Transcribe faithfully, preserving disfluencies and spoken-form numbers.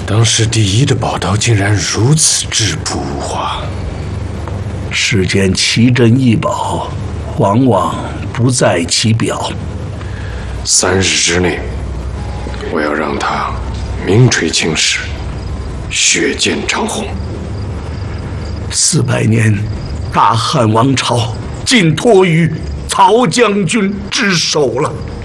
当时第一的宝刀竟然如此质朴无华。 世间奇珍异宝，往往不在其表。 三日之内，我要让他名垂青史，血溅长虹。 四百年，大汉王朝尽托于曹将军之手了。